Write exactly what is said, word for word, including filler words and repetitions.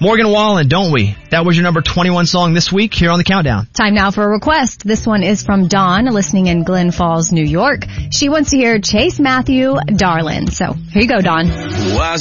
Morgan Wallen, Don't We? That was your number twenty-one song this week here on the Countdown. Time now for a request. This one is from Dawn, listening in Glen Falls, New York. She wants to hear Chase Matthew, Darlin'. So here you go, Dawn.